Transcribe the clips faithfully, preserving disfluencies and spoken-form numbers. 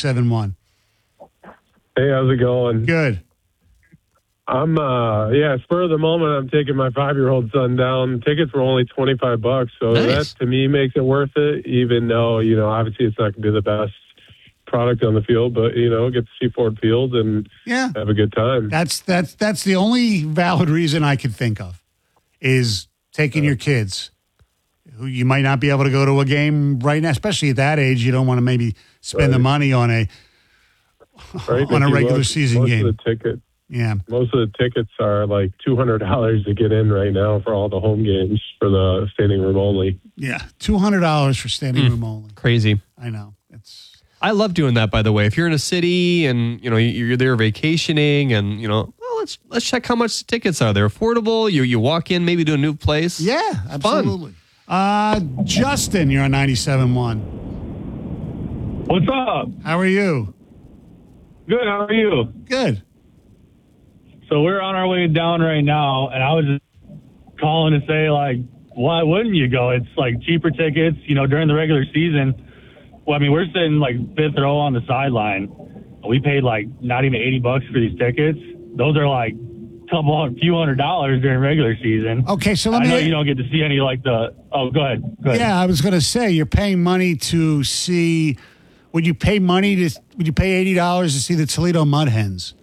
ninety-seven point one. Hey, how's it going? Good. I'm, uh, yeah, spur of the moment, I'm taking my five-year-old son down. Tickets were only twenty-five bucks, so Nice. that, to me, makes it worth it, even though, you know, obviously it's not going to be the best product on the field, but, you know, get to see Ford Field and Yeah. have a good time. That's that's that's the only valid reason I could think of is taking your kids who you might not be able to go to a game right now, especially at that age. You don't want to maybe spend Right. the money on a Right? on a If you regular look, season most game. Of the ticket, Yeah. most of the tickets are like two hundred dollars to get in right now for all the home games for the standing room only. Yeah. two hundred dollars for standing Mm. room only. Crazy. I know. It's I love doing that, by the way. If you're in a city and you know you're there vacationing, and you know, well, let's let's check how much the tickets are. They're affordable. You you walk in maybe to a new place. Yeah, absolutely. Uh, Justin, you're on ninety-seven point one. What's up? How are you? Good. How are you? Good. So we're on our way down right now, and I was just calling to say, like, why wouldn't you go? It's like cheaper tickets, you know, during the regular season. Well, I mean, we're sitting like fifth row on the sideline. We paid like not even eighty bucks for these tickets. Those are like a couple hundred, few hundred dollars during regular season. Okay, so let I me. know you don't get to see any like the. Oh, go ahead. Go ahead. Yeah, I was going to say you're paying money to see. Would you pay money to? Would you pay eighty dollars to see the Toledo Mud Hens?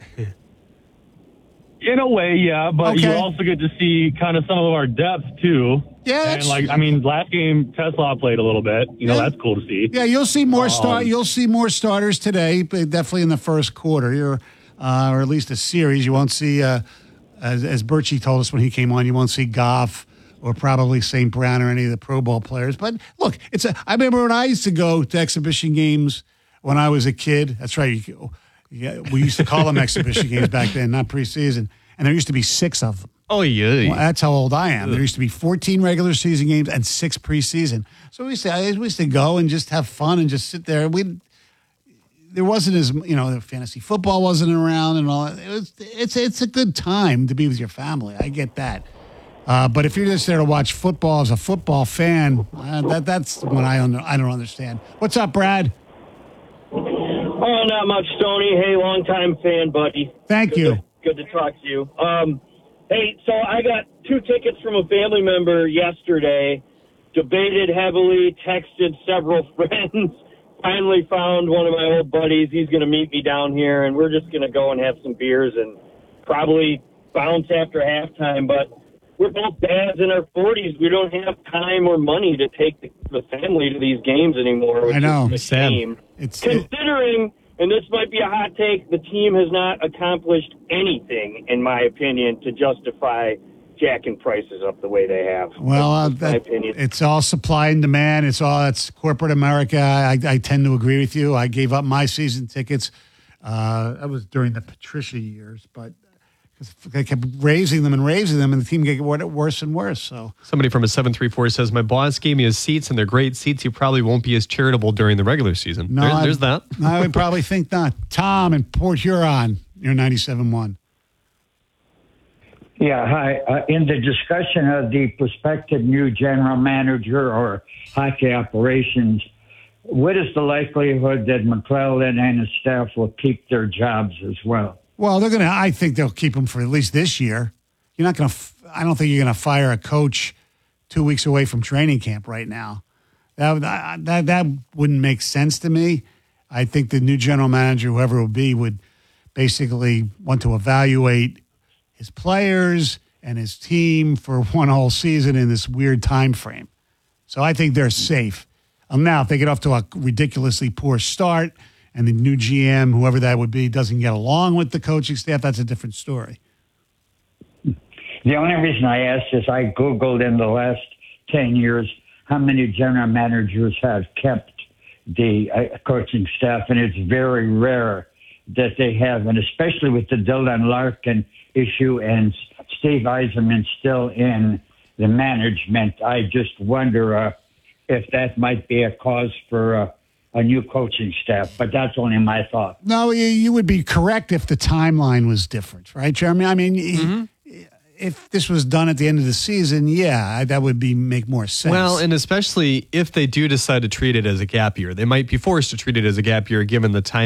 In a way, yeah, but you Okay. also get to see kind of some of our depth too. Yeah, And that's, like, I mean, last game Tesla played a little bit. You know, Yeah. that's cool to see. yeah, you'll see more start. Um, You'll see more starters today, but definitely in the first quarter, you're, uh, or at least a series. You won't see, uh, as as Birchie told us when he came on, you won't see Goff or probably Saint Brown or any of the Pro Bowl players. But look, it's a. I remember when I used to go to exhibition games when I was a kid. That's right. You, yeah, we used to call them exhibition games back then, not preseason. And there used to be six of them. Oh yeah. Well, that's how old I am. There used to be fourteen regular season games and six preseason. So we used to, we used to go and just have fun and just sit there. We there wasn't as you know, the fantasy football wasn't around and all. It was it's it's a good time to be with your family. I get that. Uh, but if you're just there to watch football as a football fan, uh, that that's when I don't I don't understand. What's up, Brad? Oh, not much, Stoney. Hey, longtime fan, buddy. Thank Good you. to- Good to talk to you. Um, hey, so I got two tickets from a family member yesterday, debated heavily, texted several friends, finally found one of my old buddies. He's going to meet me down here, and we're just going to go and have some beers and probably bounce after halftime. But we're both dads in our forties. We don't have time or money to take the, the family to these games anymore. Which I know. is a shame. It's it, Considering, and this might be a hot take, the team has not accomplished anything, in my opinion, to justify jacking prices up the way they have. well, uh, That's my that, opinion. it's all supply and demand. It's all it's corporate America. I, I tend to agree with you. I gave up my season tickets. Uh, that was during the Patricia years, but because they kept raising them and raising them, and the team get worse and worse. So Somebody from a seven three four says, my boss gave me his seats, and they're great seats. He probably won't be as charitable during the regular season. no, There- I- there's that. I would probably think not. Tom in Port Huron, you're ninety-seven point one. Yeah, hi. Uh, in the discussion of the prospective new general manager or hockey operations, what is the likelihood that McClellan and his staff will keep their jobs as well? Well, they're gonna. I think they'll keep him for at least this year. You're not gonna. I don't think you're gonna fire a coach two weeks away from training camp right now. That that that wouldn't make sense to me. I think the new general manager, whoever it will be, would basically want to evaluate his players and his team for one whole season in this weird time frame. So I think they're safe. Um, now, if they get off to a ridiculously poor start and the new G M, whoever that would be, doesn't get along with the coaching staff, that's a different story. The only reason I asked is I Googled in the last ten years how many general managers have kept the uh, coaching staff, and it's very rare that they have, and especially with the Dylan Larkin issue and Steve Eiserman still in the management, I just wonder uh, if that might be a cause for uh, a new coaching staff, but that's only my thought. No, you, you would be correct if the timeline was different, right, Jeremy? I mean, Mm-hmm. if this was done at the end of the season, yeah, that would be make more sense. Well, and especially if they do decide to treat it as a gap year, they might be forced to treat it as a gap year given the time